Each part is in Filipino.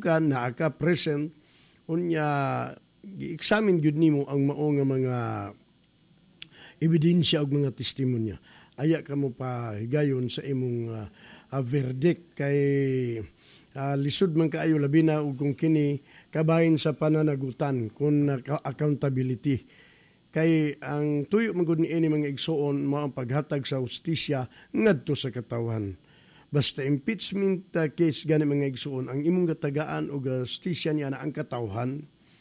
ka naa ka present unya gi-examine gyud nimo ang mao nga mga ebidensya ug mga testimonya. Aya ka mo pa higayon sa imong verdict kay lisod man kaayo labi na ug kung kini kabahin sa pananagutan kun accountability. Kay ang tuyo magud ni ini mga igsoon mao ang paghatag sa hustisya ngadto sa katawhan. Basta impeachment case gani mga igsoon ang imong gatagaan og hustisya niya na ang katawhan.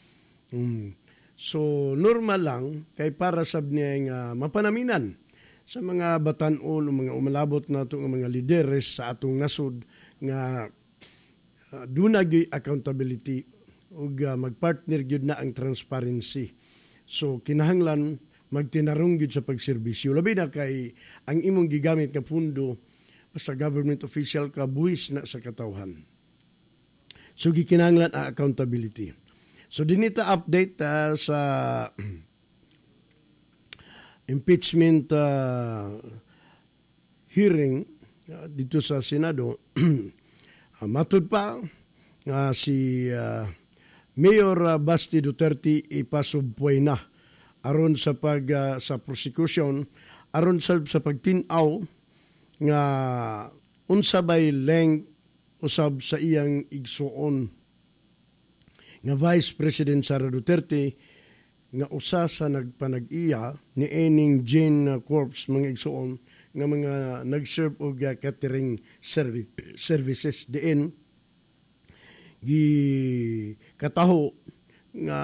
So normal lang kay para sab niya mapanaminan sa mga batan-on o mga umalabot nato nga mga lideres sa atong nasod nga dunay accountability ug magpartner gyud na ang transparency. So kinahanglan magtinarong gyud sa pagserbisyo labi na kay ang imong gigamit nga pundo basta government official ka buhis na sa katawhan. So gikinahanglan ang accountability. So dinita update sa impeachment hearing dito sa Senado. Matud pa si Mayor Basti Duterte ipasubpoy na aron sa sa prosecution aron sa pagtin-aw nga unsa bay length usab sa iyang igsuon nga Vice President Sara Duterte nga usa sa nagpanag-iya ni ening Jane Corps mga igsuon nga mga nag-serve og catering services diin gi kataho nga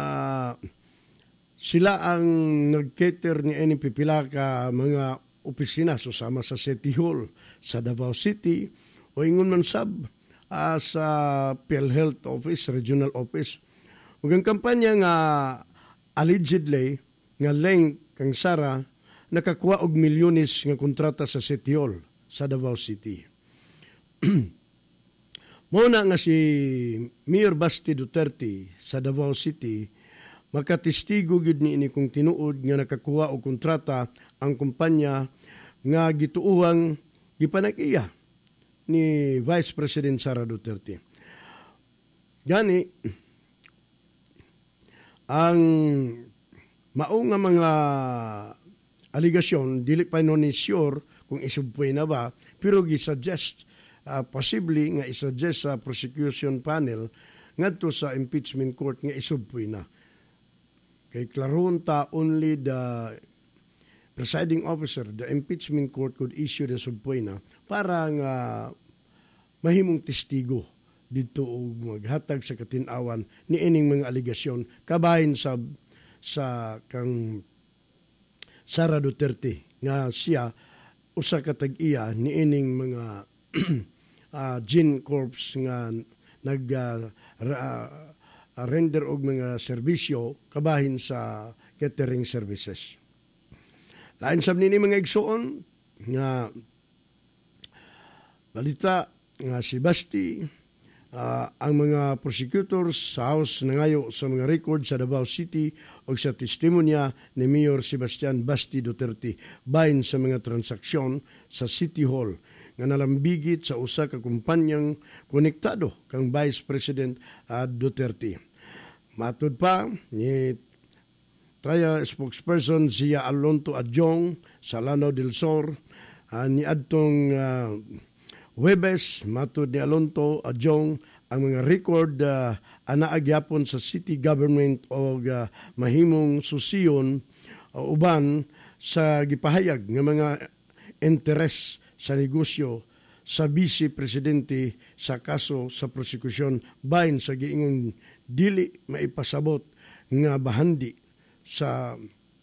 sila ang nag-cater ni ening pipila ka mga opisina susama sa City Hall sa Davao City o ingon man sab sa PhilHealth Office, Regional Office. Ug ang kampanya nga allegedly nga length kang Sara nakakuha og milyones nga kontrata sa City Hall sa Davao City. Muna nga si Mayor Basti Duterte sa Davao City makatestigo gyud ni ini kung tinuod nga nakakuha og kontrata ang kumpanya nga gituuhang gipanag-iya ni Vice President Sara Duterte. Gani ang mao nga mga aligasyon dili pa no ni sure kung isubpoy na ba pero gi-suggest possibly nga i-suggest sa prosecution panel ngadto sa impeachment court nga isubpoy na. Kay klaron ta only the presiding officer, the impeachment court could issue the subpoy na para nga mahimong testigo dito og maghatag sa katin-awan ni ining mga aligasyon kabahin sa kang Sara Duterte nga siya usa ka tag-iya ni ining mga Gene Corps nga nag render og mga serbisyo kabahin sa catering services. Lain sab nini mga igsuon nga balita nga si Basti ang mga prosecutors sa House nangayo sa mga record sa Davao City o sa testimonya ni Mayor Sebastian Basti Duterte bahin sa mga transaksyon sa City Hall nga nalambigit sa usa ka kumpanyang konektado kang Vice President Duterte. Matud pa ni trial spokesperson siya Alonto Adjong sa Lanao del Sur ni adtong Huwebes, matud ni Alonto Adjong ang mga record anaagyapon sa city government o mahimong susiyon uban sa gipahayag nga mga interes sa negosyo sa Vice Presidente sa kaso sa prosekusyon bahin sa giingong dili maipasabot nga bahandi sa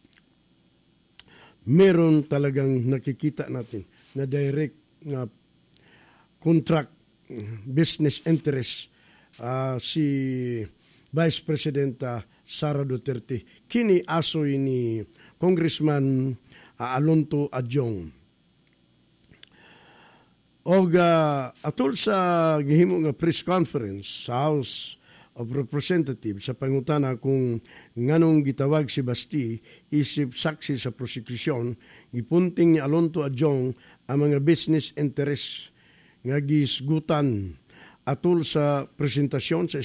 meron talagang nakikita natin na direct nga contract business interest si Vice President Sara Duterte. Kini asoy ni Congressman Alonto Adjong. Og atol sa gihimo nga press conference sa House of Representatives sa pangutana kung nganong gitawag si Basti isip saksi sa prosekusyon, gipunting ni Alonto Adjong ang mga business interests nga gisgutan atol sa presentasyon sa